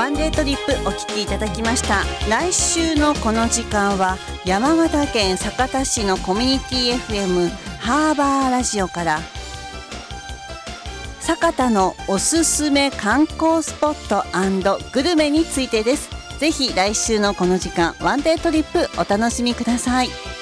ワンデートリップお聞きいただきました。来週のこの時間は山形県酒田市のコミュニティ FM ハーバーラジオから酒田のおすすめ観光スポット&グルメについてです。ぜひ来週のこの時間ワンデートリップお楽しみください。